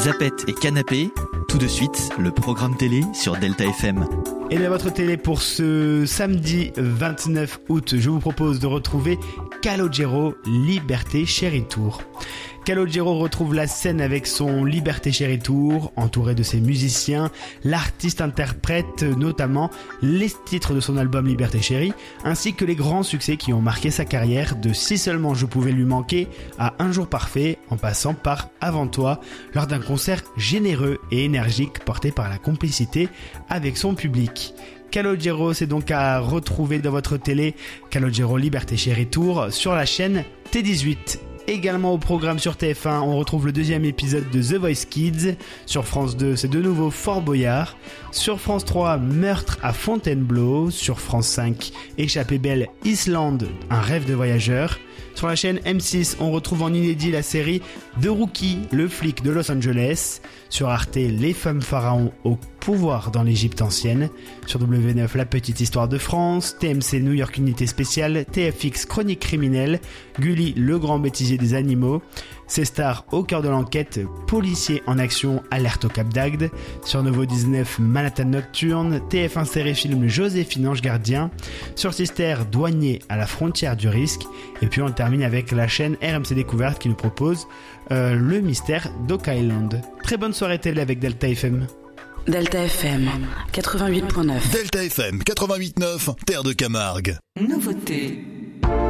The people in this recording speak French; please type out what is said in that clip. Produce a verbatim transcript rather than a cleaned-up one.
Zapette et Canapé, tout de suite, le programme télé sur Delta F M. Et dans votre télé pour ce samedi vingt-neuf août, je vous propose de retrouver Calogero, Liberté Chéri Tour. Calogero retrouve la scène avec son Liberté Chéri Tour, entouré de ses musiciens. L'artiste interprète notamment les titres de son album Liberté Chéri, ainsi que les grands succès qui ont marqué sa carrière, de Si seulement je pouvais lui manquer à Un jour parfait, en passant par Avant toi, lors d'un concert généreux et énergique porté par la complicité avec son public. Calogero, c'est donc à retrouver dans votre télé. Calogero Liberté Chéri Tour sur la chaîne T dix-huit. Également au programme sur T F un, on retrouve le deuxième épisode de The Voice Kids. Sur France deux, c'est de nouveau Fort Boyard. Sur France trois, Meurtre à Fontainebleau. Sur France cinq, Échappée belle, Islande, un rêve de voyageur. Sur la chaîne M six, on retrouve en inédit la série The Rookie, le flic de Los Angeles. Sur Arte, Les femmes pharaons au pouvoir dans l'Égypte ancienne. Sur W neuf, La petite histoire de France. T M C New York Unité spéciale. T F X Chronique criminelle. Gulli, le grand bêtisier des animaux. C-Star au cœur de l'enquête, policier en action, alerte au Cap d'Agde. Sur Novo dix-neuf, Manhattan Nocturne. T F un série film Joséphine Ange Gardien. Sur Sister, douanier à la frontière du risque. Et puis on termine avec la chaîne R M C Découverte qui nous propose euh, le mystère d'Oak Island. Très bonne soirée télé avec Delta F M. Delta F M quatre-vingt-huit virgule neuf. Delta F M quatre-vingt-huit virgule neuf, Terre de Camargue. Nouveauté.